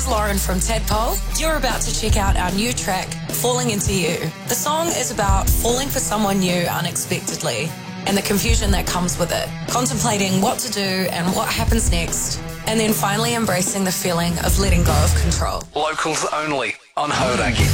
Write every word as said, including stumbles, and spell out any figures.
is Lauren from Tadpole. You're about to check out our new track, Falling Into You. The song is about falling for someone new unexpectedly and the confusion that comes with it, contemplating what to do and what happens next, and then finally embracing the feeling of letting go of control. Locals only on Hauraki.